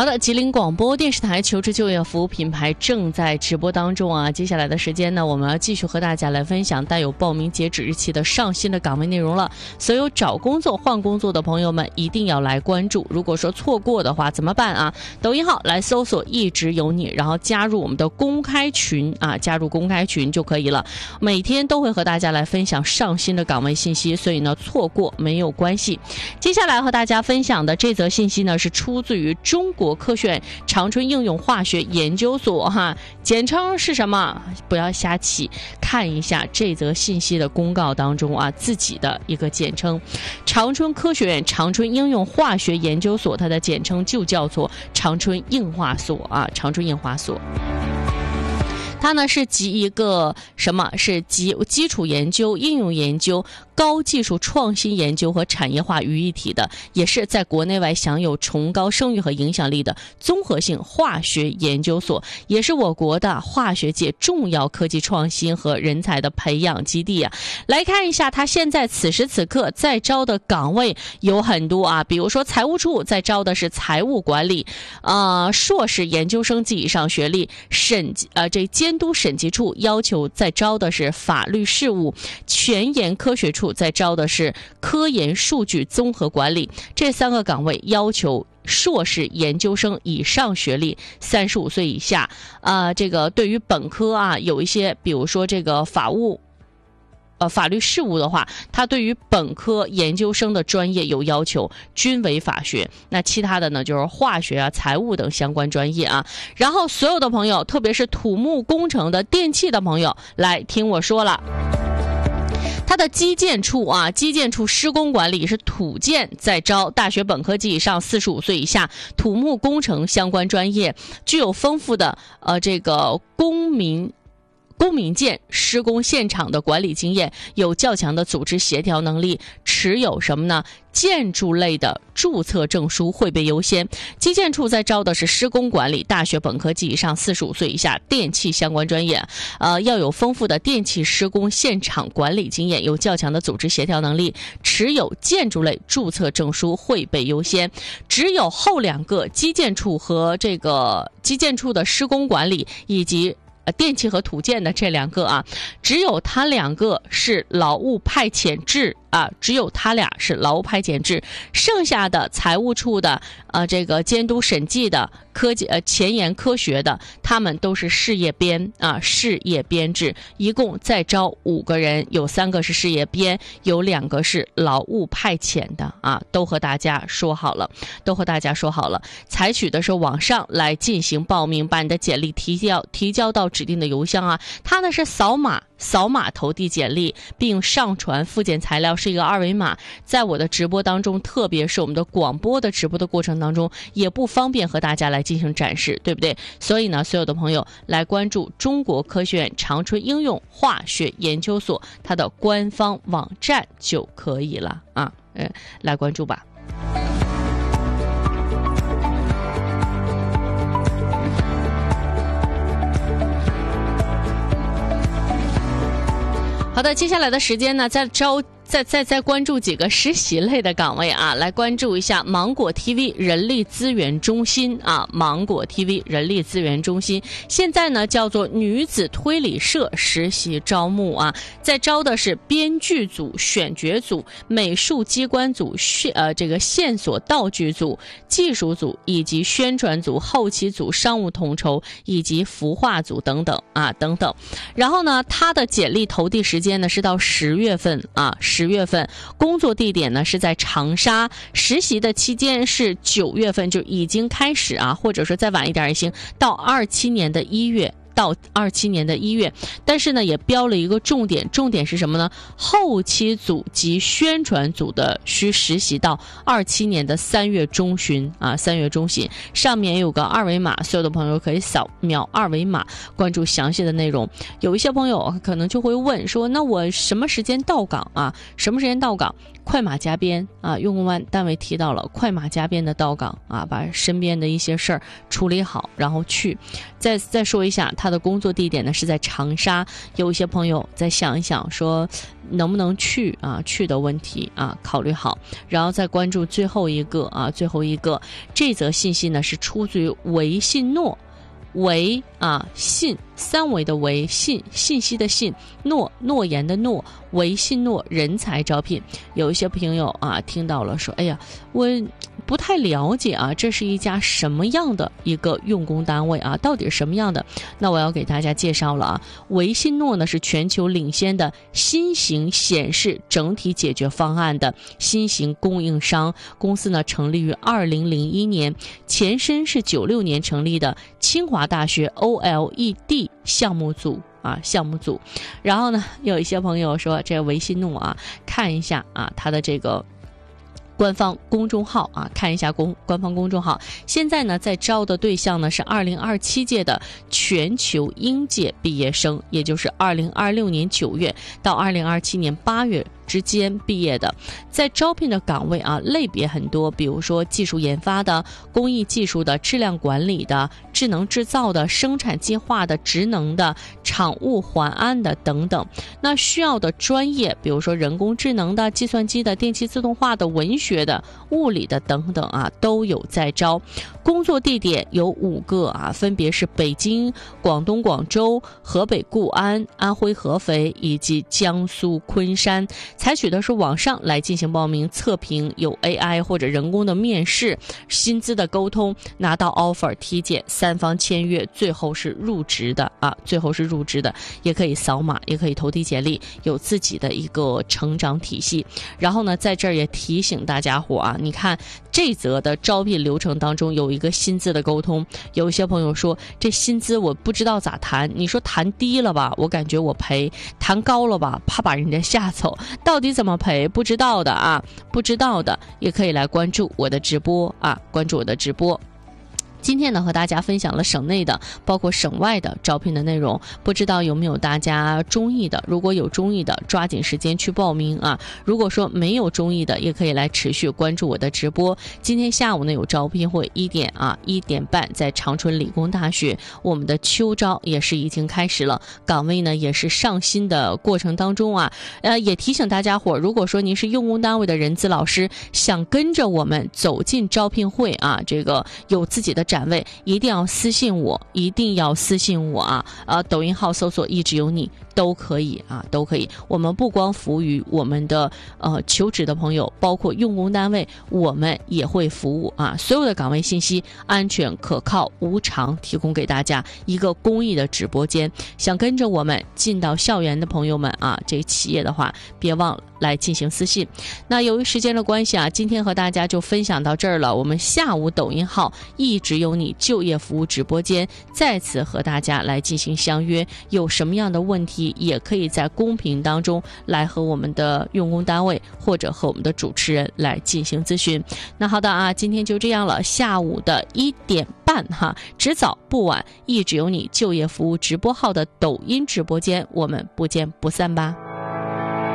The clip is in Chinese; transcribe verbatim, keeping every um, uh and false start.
好的，吉林广播电视台求职就业服务品牌正在直播当中啊。接下来的时间呢，我们要继续和大家来分享带有报名截止日期的上新的岗位内容了。所有找工作换工作的朋友们一定要来关注，如果说错过的话怎么办啊？抖音号来搜索一直有你，然后加入我们的公开群啊，加入公开群就可以了。每天都会和大家来分享上新的岗位信息，所以呢错过没有关系。接下来和大家分享的这则信息呢，是出自于中国国科学院长春应用化学研究所哈，简称是什么？不要瞎起，看一下这则信息的公告当中啊，自己的一个简称。长春科学院长春应用化学研究所，它的简称就叫做长春应化所啊，长春应化所。它呢是集一个什么？是集基础研究、应用研究、高技术创新研究和产业化于一体的，也是在国内外享有崇高声誉和影响力的综合性化学研究所，也是我国的化学界重要科技创新和人才的培养基地啊。来看一下，它现在此时此刻在招的岗位有很多啊，比如说财务处在招的是财务管理，呃，硕士研究生及以上学历，审呃这监督审计处要求在招的是法律事务，全研科学处在招的是科研数据综合管理，这三个岗位要求硕士研究生以上学历，三十五岁以下。呃，这个对于本科啊，有一些比如说这个法务。呃，法律事务的话，它对于本科研究生的专业有要求，均为法学。那其他的呢，就是化学啊、财务等相关专业啊。然后所有的朋友，特别是土木工程的、电气的朋友，来听我说了。它的基建处啊，基建处施工管理是土建在招大学本科及以上，四十五岁以下，土木工程相关专业，具有丰富的呃这个公民。公民建施工现场的管理经验，有较强的组织协调能力，持有什么呢？建筑类的注册证书会被优先。基建处在招的是施工管理，大学本科及以上，四十五岁以下，电气相关专业，呃，要有丰富的电气施工现场管理经验，有较强的组织协调能力，持有建筑类注册证书会被优先。只有后两个基建处和这个基建处的施工管理以及呃，电气和土建的这两个啊，只有它两个是劳务派遣制啊，只有它俩是劳务派遣制，剩下的财务处的呃这个监督审计的科技呃前沿科学的，他们都是事业编啊，事业编制，一共再招五个人，有三个是事业编，有两个是劳务派遣的啊，都和大家说好了，都和大家说好了，采取的是网上来进行报名，把你的简历提交提交到指定的邮箱啊，它呢是扫码扫码投递简历，并上传附件材料是一个二维码，在我的直播当中，特别是我们的广播的直播的过程当中，也不方便和大家来进行展示，对不对？所以呢，所有的朋友来关注中国科学院长春应用化学研究所它的官方网站就可以了啊，呃，来关注吧。好的，接下来的时间呢，在招再再再关注几个实习类的岗位啊，来关注一下芒果 T V 人力资源中心啊，芒果 T V 人力资源中心现在呢叫做女子推理社实习招募啊，在招的是编剧组、选角组、美术机关组、呃这个线索道具组、技术组以及宣传组、后期组、商务统筹以及孵化组等等啊等等。然后呢，他的简历投递时间呢是到十月份啊。十月份，工作地点呢是在长沙，实习的期间是九月份就已经开始啊，或者说再晚一点也行，到二七年的一月。到二七年的一月，但是呢也标了一个重点，重点是什么呢？后期组及宣传组的需实习到二七年的三月中旬啊，三月中旬。上面有个二维码，所有的朋友可以扫描二维码关注详细的内容。有一些朋友可能就会问说，那我什么时间到岗啊？什么时间到岗？ 快马加鞭啊，用工单位提到了快马加鞭的到岗啊，把身边的一些事儿处理好，然后去。再再说一下，他的工作地点呢是在长沙，有一些朋友再想一想说能不能去啊，去的问题啊考虑好，然后再关注最后一个啊，最后一个这则信息呢是出自于维信诺。维啊信三维的维，信信息的信，诺诺言的诺，维信诺人才招聘。有一些朋友啊听到了说，哎呀，我不太了解啊，这是一家什么样的一个用工单位啊？到底是什么样的？那我要给大家介绍了啊，维信诺呢是全球领先的新型显示整体解决方案的新型供应商。公司呢成立于二零零一年，前身是九六年成立的清华大学 O L E D 项目组啊，项目组。然后呢，有一些朋友说这个维信诺啊，看一下啊，它的这个官方公众号啊，看一下公官方公众号。现在呢，在招的对象呢是二零二七届的全球应届毕业生，也就是二零二六年九月到二零二七年八月之间毕业的。在招聘的岗位啊，类别很多，比如说技术研发的、工艺技术的、质量管理的、智能制造的、生产计划的、职能的、厂务环安的等等。那需要的专业，比如说人工智能的、计算机的、电气自动化的、文学的、物理的等等啊，都有在招。工作地点有五个啊，分别是北京、广东广州、河北固安、安徽合肥以及江苏昆山。采取的是网上来进行报名，测评有 A I 或者人工的面试，薪资的沟通，拿到 offer 体检，三方签约，最后是入职的啊，最后是入职的，也可以扫码，也可以投递简历，有自己的一个成长体系。然后呢，在这儿也提醒大家伙啊，你看这则的招聘流程当中有一个薪资的沟通，有一些朋友说这薪资我不知道咋谈，你说谈低了吧，我感觉我赔；谈高了吧，怕把人家吓走。到底怎么赔？不知道的啊，不知道的也可以来关注我的直播啊，关注我的直播。今天呢，和大家分享了省内的，包括省外的招聘的内容，不知道有没有大家中意的？如果有中意的，抓紧时间去报名啊！如果说没有中意的，也可以来持续关注我的直播。今天下午呢有招聘会，一点啊一点半在长春理工大学，我们的秋招也是已经开始了，岗位呢也是上新的过程当中啊。呃，也提醒大家伙，如果说您是用工单位的人资老师，想跟着我们走进招聘会啊，这个有自己的展位，一定要私信我，一定要私信我啊！呃，抖音号搜索一直有你都可以啊，都可以。我们不光服务于我们的呃求职的朋友，包括用工单位，我们也会服务啊。所有的岗位信息安全可靠无偿提供给大家，一个公益的直播间。想跟着我们进到校园的朋友们啊，这个企业的话，别忘了来进行私信。那由于时间的关系啊，今天和大家就分享到这儿了。我们下午抖音号一直有你就业服务直播间再次和大家来进行相约，有什么样的问题也可以在公屏当中来和我们的用工单位或者和我们的主持人来进行咨询。那好的啊，今天就这样了，下午的一点半哈，只早不晚，一直有你就业服务直播号的抖音直播间，我们不见不散吧。